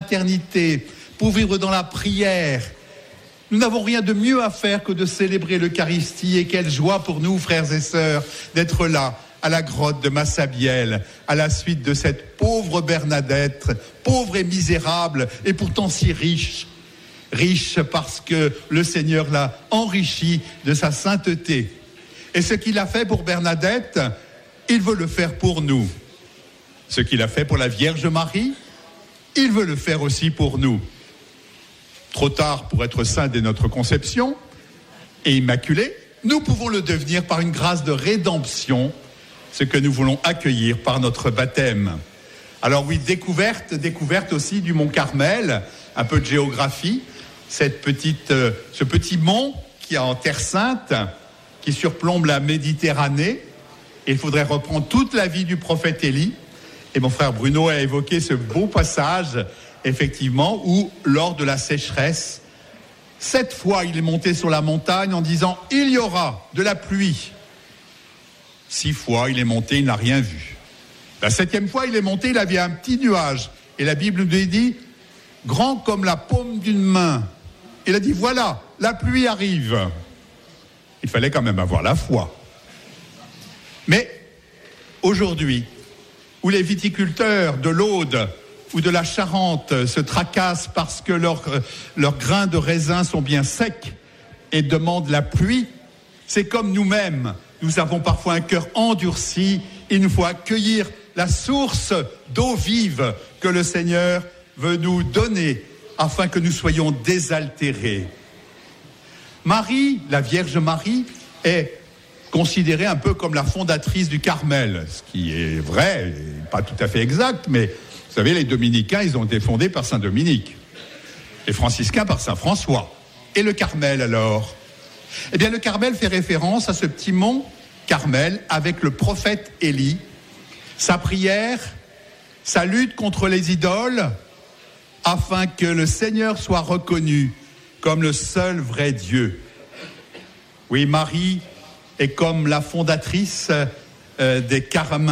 fraternité, pour vivre dans la prière. Nous n'avons rien de mieux à faire que de célébrer l'Eucharistie, et quelle joie pour nous, frères et sœurs, d'être là, à la grotte de Massabielle, à la suite de cette pauvre Bernadette, pauvre et misérable, et pourtant si riche. Riche parce que le Seigneur l'a enrichi de sa sainteté. Et ce qu'il a fait pour Bernadette, il veut le faire pour nous. Ce qu'il a fait pour la Vierge Marie, il veut le faire aussi pour nous. Trop tard pour être saint dès notre conception et immaculé, nous pouvons le devenir par une grâce de rédemption, ce que nous voulons accueillir par notre baptême. Alors oui, découverte aussi du Mont Carmel, un peu de géographie, ce petit mont qui est en Terre Sainte, qui surplombe la Méditerranée. Et il faudrait reprendre toute la vie du prophète Élie. Et mon frère Bruno a évoqué ce beau passage, effectivement, où, lors de la sécheresse, 7 fois il est monté sur la montagne en disant « Il y aura de la pluie ». 6 fois il est monté, il n'a rien vu. La 7e fois il est monté, il avait un petit nuage. Et la Bible nous dit « grand comme la paume d'une main ». Il a dit « voilà, la pluie arrive ». Il fallait quand même avoir la foi. Mais aujourd'hui, où les viticulteurs de l'Aude ou de la Charente se tracassent parce que leurs grains de raisin sont bien secs et demandent la pluie, c'est comme nous-mêmes. Nous avons parfois un cœur endurci. Il nous faut accueillir la source d'eau vive que le Seigneur veut nous donner afin que nous soyons désaltérés. Marie, la Vierge Marie, est considérée un peu comme la fondatrice du Carmel, ce qui est vrai, et pas tout à fait exact, mais vous savez, les dominicains, ils ont été fondés par Saint Dominique, les franciscains par Saint François. Et le Carmel alors ? Eh bien, le Carmel fait référence à ce petit mont Carmel avec le prophète Élie, sa prière, sa lutte contre les idoles, afin que le Seigneur soit reconnu comme le seul vrai Dieu. Oui, Marie est comme la fondatrice des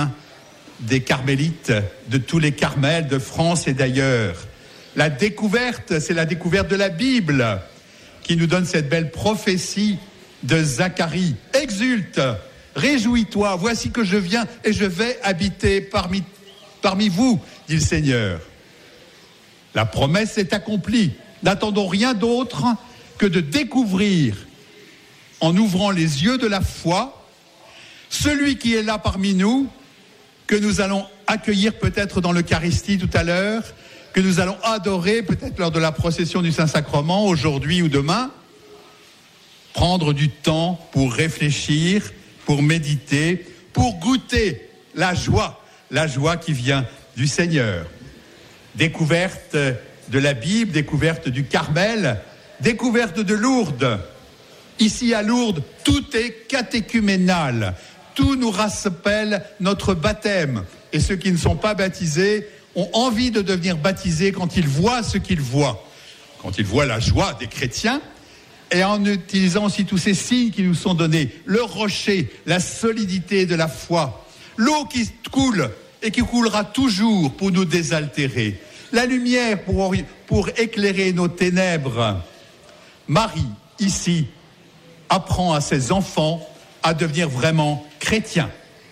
carmélites, de tous les Carmels de France et d'ailleurs. La découverte, c'est la découverte de la Bible qui nous donne cette belle prophétie de Zacharie. Exulte, réjouis-toi, voici que je viens et je vais habiter parmi vous, dit le Seigneur. La promesse est accomplie. N'attendons rien d'autre que de découvrir, en ouvrant les yeux de la foi, celui qui est là parmi nous, que nous allons accueillir peut-être dans l'Eucharistie tout à l'heure, que nous allons adorer peut-être lors de la procession du Saint-Sacrement, aujourd'hui ou demain. Prendre du temps pour réfléchir, pour méditer, pour goûter la joie qui vient du Seigneur. Découverte de la Bible, découverte du Carmel, découverte de Lourdes. Ici à Lourdes, tout est catéchuménal. Tout nous rappelle notre baptême. Et ceux qui ne sont pas baptisés ont envie de devenir baptisés quand ils voient ce qu'ils voient. Quand ils voient la joie des chrétiens, et en utilisant aussi tous ces signes qui nous sont donnés. Le rocher, la solidité de la foi. L'eau qui coule et qui coulera toujours pour nous désaltérer. La lumière pour éclairer nos ténèbres. Marie, ici, apprend à ses enfants à devenir vraiment chrétiens.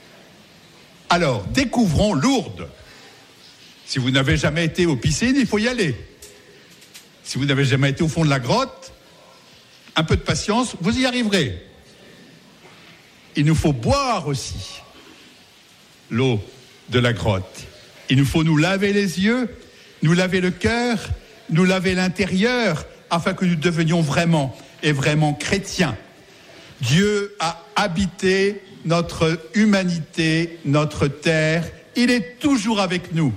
Alors, découvrons Lourdes. Si vous n'avez jamais été aux piscines, il faut y aller. Si vous n'avez jamais été au fond de la grotte, un peu de patience, vous y arriverez. Il nous faut boire aussi l'eau de la grotte. Il nous faut nous laver les yeux, nous laver le cœur, nous laver l'intérieur, afin que nous devenions vraiment chrétiens. Dieu a habité notre humanité, notre terre. Il est toujours avec nous.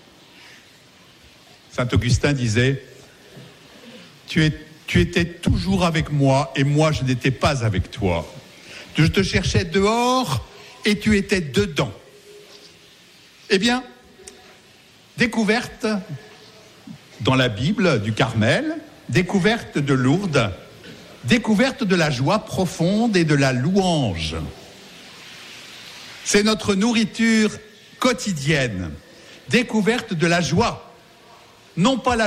Saint Augustin disait « Tu étais toujours avec moi et moi je n'étais pas avec toi. Je te cherchais dehors et tu étais dedans. » Eh bien, découverte dans la Bible du Carmel, découverte de Lourdes, découverte de la joie profonde et de la louange. C'est notre nourriture quotidienne. Découverte de la joie. Non pas la